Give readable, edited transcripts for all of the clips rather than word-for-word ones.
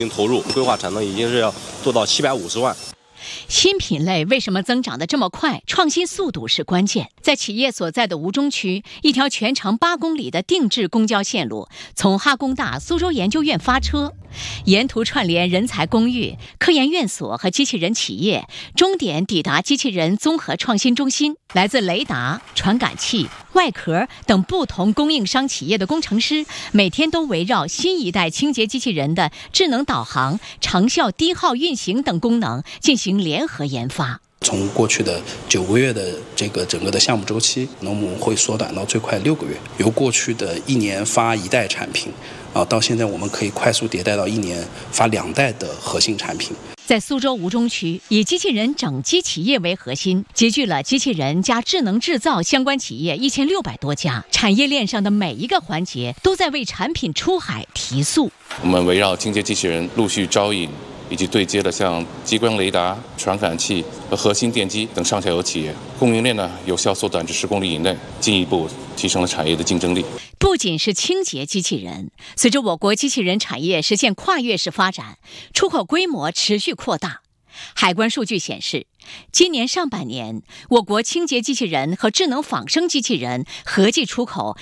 投入规划产能已经是要做到750万。 新品类为什么增长得这么快？创新速度是关键。在企业所在的吴中区，一条全长8公里的定制公交线路从哈工大苏州研究院发车，沿途串联人才公寓、科研院所和机器人企业，终点抵达机器人综合创新中心。来自雷达、传感器、外壳等不同供应商企业的工程师，每天都围绕新一代清洁机器人的智能导航、长效低耗运行等功能进行联合研发。 从过去的9个月的这个整个的项目周期，那我们会缩短到最快6个月。由过去的1年发1代产品，到现在我们可以快速迭代到1年发2代的核心产品。 在苏州吴中区，以机器人整机企业为核心，集聚了机器人加智能制造相关企业1600多家，产业链上的每一个环节都在为产品出海提速。 我们围绕清洁机器人陆续招引以及对接了像激光雷达、传感器和核心电机等上下游企业，供应链呢有效缩短至10公里以内，进一步提升了产业的竞争力。 不仅是清洁机器人，随着我国机器人产业实现跨越式发展，出口规模持续扩大。海关数据显示，今年上半年，我国清洁机器人和智能仿生机器人合计出口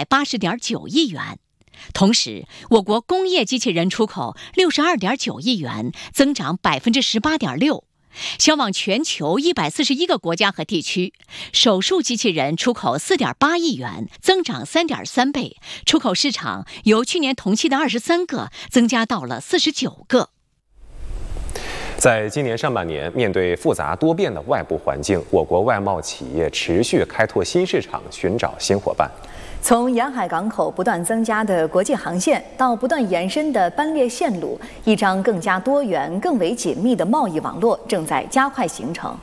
180.9亿元。同时，我国工业机器人出口62.9亿元，增长18.6%。销往全球141个国家和地区，手术机器人出口4.8亿元，增长3.3倍，出口市场由去年同期的23个增加到了49个。 在今年上半年，面对复杂多变的外部环境，我国外贸企业持续开拓新市场，寻找新伙伴。 从沿海港口不断增加的国际航线，到不断延伸的班列线路，一张更加多元、更为紧密的贸易网络正在加快形成。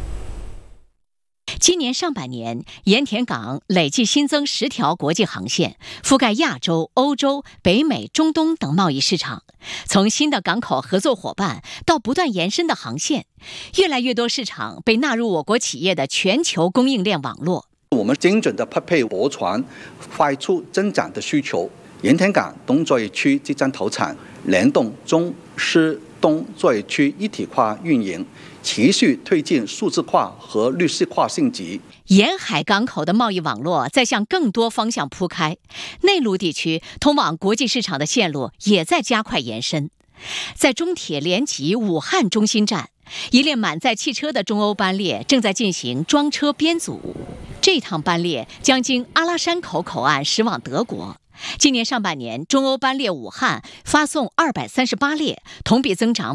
今年上半年，盐田港累计新增10条国际航线，覆盖亚洲、欧洲、北美、中东等贸易市场。从新的港口合作伙伴到不断延伸的航线，越来越多市场被纳入我国企业的全球供应链网络。 我们精准地匹配驳船快速增长的需求。盐田港东作业区即将投产，联动中西东作业区一体化运营，持续推进数字化和绿色化升级。 沿海港口的贸易网络在向更多方向铺开，内陆地区通往国际市场的线路也在加快延伸。在中铁联集武汉中心站，一列满载汽车的中欧班列正在进行装车编组。这趟班列将经阿拉山口口岸驶往德国。今年上半年，中欧班列武汉发送238列，同比增长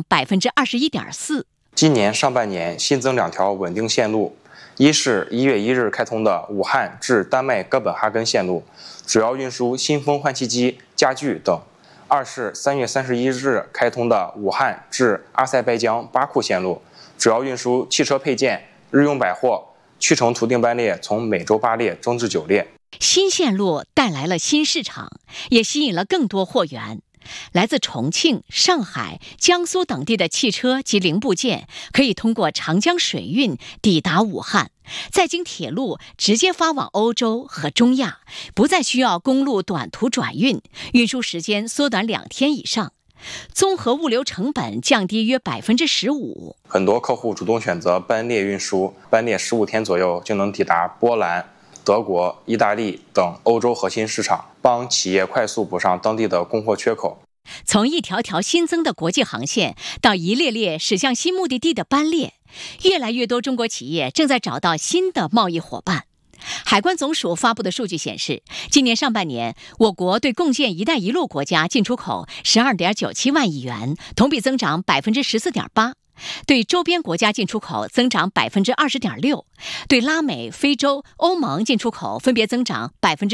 21.4%。 今年上半年新增2条稳定线路，一是1月1日开通的武汉至丹麦哥本哈根线路，主要运输新风换气机、家具等；二是3月31日开通的武汉至阿塞拜疆巴库线路，主要运输汽车配件、日用百货。去程途定班列从每周8列增至9列。 新线路带来了新市场，也吸引了更多货源。来自重庆、上海、江苏等地的汽车及零部件可以通过长江水运抵达武汉，再经铁路直接发往欧洲和中亚，不再需要公路短途转运，运输时间缩短2天以上。综合物流成本降低约15%。 很多客户主动选择班列运输，班列15天左右就能抵达波兰、德国、意大利等欧洲核心市场，帮企业快速补上当地的供货缺口。 从一条条新增的国际航线到一列列驶向新目的地的班列，越来越多中国企业正在找到新的贸易伙伴。海关总署发布的数据显示，今年上半年，我国对共建“一带一路”国家进出口12.97万亿元，同比增长14.8%；对周边国家进出口增长20.6%；对拉美、非洲、欧盟进出口分别增长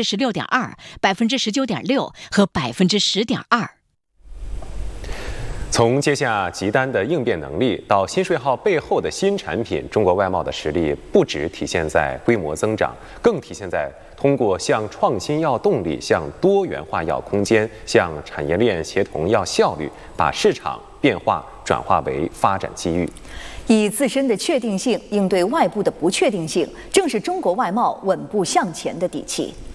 16.2%、19.6%和10.2%。 从接下急单的应变能力到新税号背后的新产品，中国外贸的实力不只体现在规模增长，更体现在通过向创新要动力、向多元化要空间、向产业链协同要效率，把市场变化转化为发展机遇。 以自身的确定性应对外部的不确定性，正是中国外贸稳步向前的底气。